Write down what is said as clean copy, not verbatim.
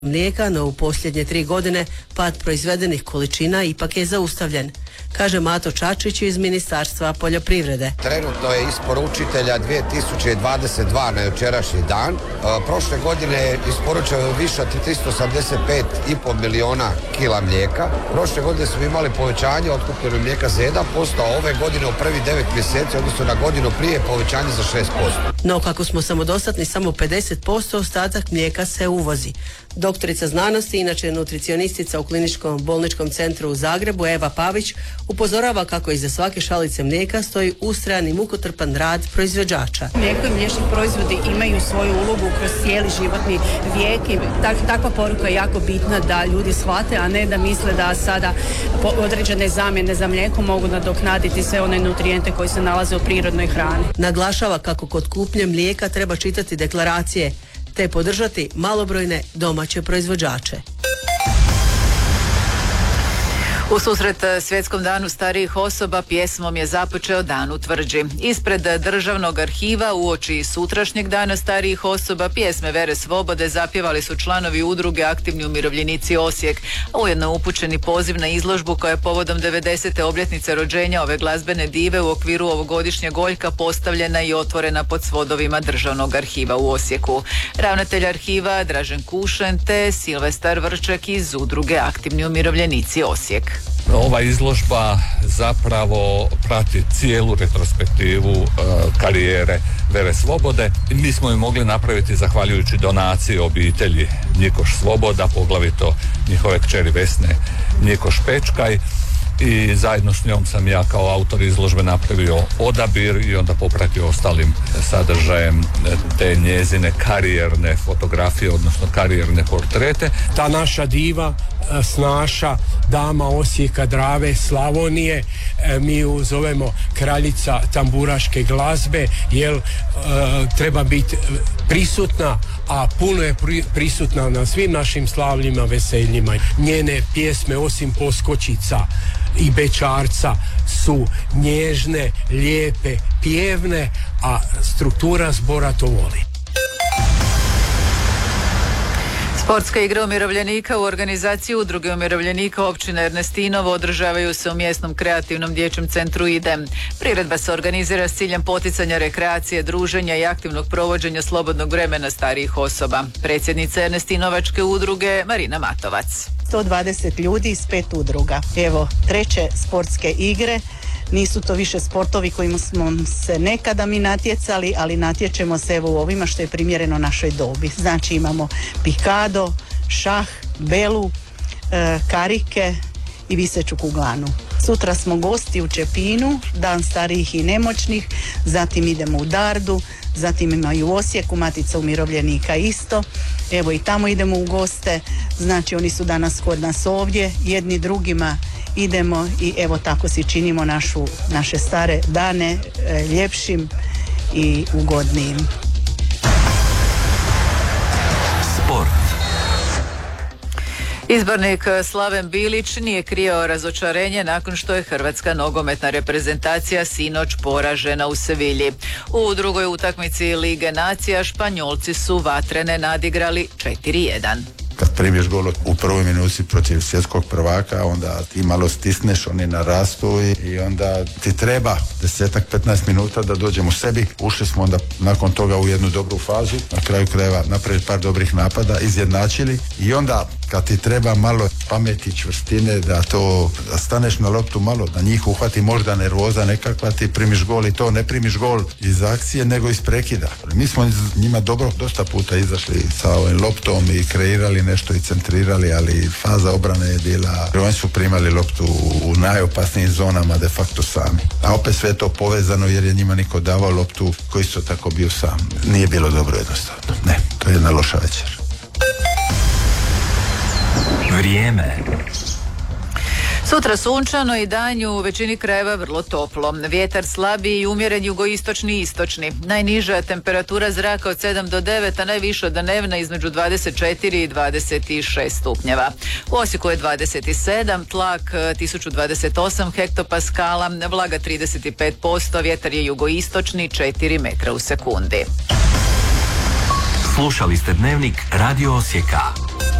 mlijeka, no u posljednje 3 godine pad proizvedenih količina ipak je zaustavljen, kaže Mato Čačić iz Ministarstva poljoprivrede. Trenutno je isporučitelja 2022 na jučerašnji dan. Prošle godine je isporučeno više od 385,5 miliona kila mlijeka. Prošle godine smo imali povećanje otkupljenog mlijeka za 1%, a ove godine u prvi 9 mjeseci, odnosno na godinu prije, povećanje za 6%. No kako smo samodostatni samo 50%, ostatak mlijeka se uvozi. Doktorica znanosti, inače nutricionistica u Kliničkom bolničkom centru u Zagrebu, Eva Pavić, upozorava kako iza svake šalice mlijeka stoji ustrajan i mukotrpan rad proizvođača. Mlijeko i mliječni proizvodi imaju svoju ulogu kroz cijeli životni vijek i takva poruka je jako bitna da ljudi shvate, a ne da misle da sada određene zamjene za mlijeko mogu nadoknaditi sve one nutrijente koji se nalaze u prirodnoj hrani. Naglašava kako kod kupnje mlijeka treba čitati deklaracije te podržati malobrojne domaće proizvođače. U susret Svjetskom danu starijih osoba pjesmom je započeo Dan u Tvrđi. Ispred Državnog arhiva uoči sutrašnjeg Dana starijih osoba pjesme Vere Svobode zapjevali su članovi udruge Aktivni umirovljenici Osijek, a ujedno upućeni poziv na izložbu koja je povodom 90. obljetnice rođenja ove glazbene dive u okviru ovogodišnjeg Oljka postavljena i otvorena pod svodovima Državnog arhiva u Osijeku. Ravnatelj arhiva Dražen Kušen te Silvestar Vrček iz udruge Aktivni umirovljenici Osijek. Ova izložba zapravo prati cijelu retrospektivu karijere Vere Svobode. Mi smo ju mogli napraviti zahvaljujući donaciji obitelji Njikoš Svoboda, poglavito njihove kćeri Vesne Njikoš Pečkaj, i zajedno s njom sam ja kao autor izložbe napravio odabir i onda popratio ostalim sadržajem te njezine karijerne fotografije, odnosno karijerne portrete. Ta naša diva, snaša dama Osijeka, Drave, Slavonije, mi ju zovemo kraljica tamburaške glazbe, jer treba biti prisutna, a puno je prisutna na svim našim slavljima, veseljima. Njene pjesme, osim Poskočica i Bećarca, su nježne, lijepe, pjevne, a struktura zbora to voli. Sportska igra umirovljenika u organizaciji Udruge umirovljenika općine Ernestinovo održavaju se u mjesnom kreativnom dječjem centru IDEM. Priredba se organizira s ciljem poticanja rekreacije, druženja i aktivnog provođenja slobodnog vremena starijih osoba. Predsjednica Ernestinovačke udruge Marina Matovac. 120 ljudi iz 5 udruga. Evo, 3. sportske igre. Nisu to više sportovi kojima smo se nekada mi natjecali, ali natječemo se evo u ovima što je primjereno našoj dobi. Znači imamo pikado, šah, belu, karike i viseću kuglanu. Sutra smo gosti u Čepinu, Dan starijih i nemoćnih, zatim idemo u Dardu, zatim ima i u Osijeku, Matica umirovljenika isto. Evo i tamo idemo u goste, znači oni su danas kod nas ovdje, jedni drugima idemo i evo tako si činimo naše stare dane ljepšim i ugodnijim. Sport. Izbornik Slaven Bilić nije krio razočarenje nakon što je hrvatska nogometna reprezentacija sinoć poražena u Sevilji. U drugoj utakmici Lige nacija Španjolci su vatrene nadigrali 4-1. Kad primiš gol u prvoj minuti protiv svjetskog prvaka, onda ti malo stisneš, oni narastu i onda ti treba 10-15 minuta da dođemo u sebi. Ušli smo onda nakon toga u jednu dobru fazu, na kraju krajeva napravili par dobrih napada, izjednačili i onda kad ti treba malo pameti, čvrstine, da staneš na loptu malo, da njih uhvati možda nervoza nekakva, ti primiš gol i to ne primiš gol iz akcije nego iz prekida. Mi smo njima dobro dosta puta izašli sa ovim loptom i kreirali nešto i centrirali, ali faza obrane je bila, oni su primali loptu u najopasnijim zonama de facto sami. A opet sve je to povezano jer je njima niko davao loptu koji su tako bio sam. Nije bilo dobro jednostavno. Ne, to je jedna loša večer. Vrijeme. Sutra sunčano i danju u većini krajeva vrlo toplo. Vjetar slabi i umjeren jugoistočni i istočni. Najniža temperatura zraka od 7 do 9, a najviša dnevna između 24 i 26 stupnjeva. U Osijeku je 27, tlak 1028 hektopaskala, vlaga 35%, vjetar je jugoistočni 4 metra u sekundi. Slušali ste Dnevnik Radio Osijeka.